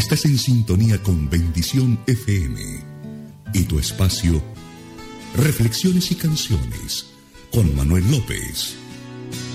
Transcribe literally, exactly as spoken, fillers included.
Estás en sintonía con Bendición F M y tu espacio Reflexiones y Canciones con Manuel López.